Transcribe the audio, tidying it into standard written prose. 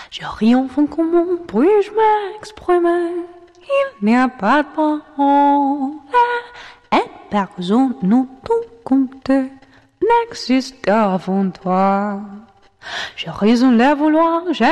Je ris en fond comment puis-je m'exprimer? Il n'y a pas de parole. Et personne n'a tout compté n'existe avant toi. Je raisonne les vouloir,